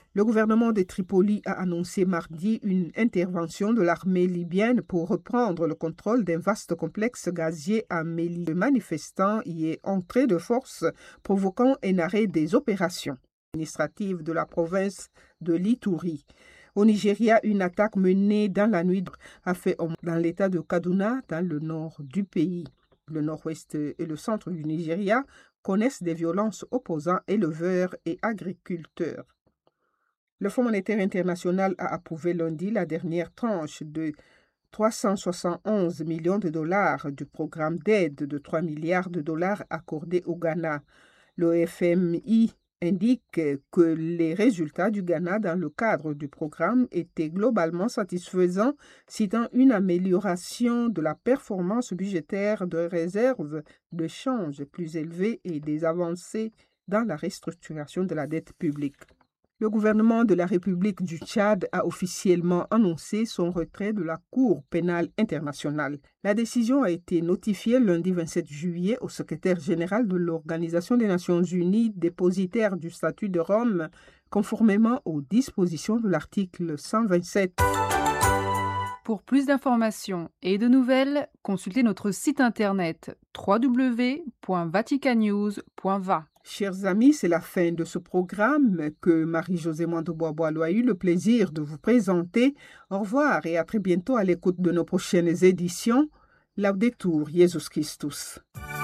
Le gouvernement de Tripoli a annoncé mardi une intervention de l'armée libyenne pour reprendre le contrôle d'un vaste complexe gazier à Melilla. Le manifestant y est entré de force, provoquant un arrêt des opérations administratives de la province de l'Ituri. Au Nigeria, une attaque menée dans la nuit a fait dans l'état de Kaduna, dans le nord du pays. Le nord-ouest et le centre du Nigeria connaissent des violences opposant éleveurs et agriculteurs. Le Fonds monétaire international a approuvé lundi la dernière tranche de 371 millions de dollars du programme d'aide de 3 milliards de dollars accordé au Ghana. Le FMI indique que les résultats du Ghana dans le cadre du programme étaient globalement satisfaisants, citant une amélioration de la performance budgétaire de réserves de change plus élevée et des avancées dans la restructuration de la dette publique. Le gouvernement de la République du Tchad a officiellement annoncé son retrait de la Cour pénale internationale. La décision a été notifiée lundi 27 juillet au secrétaire général de l'Organisation des Nations Unies, dépositaire du statut de Rome, conformément aux dispositions de l'article 127. Pour plus d'informations et de nouvelles, consultez notre site internet www.vaticanews.va. Chers amis, c'est la fin de ce programme que Marie-Josée Mwando-Boiboalo a eu le plaisir de vous présenter. Au revoir et à très bientôt à l'écoute de nos prochaines éditions. Laudetur Jesus Christus.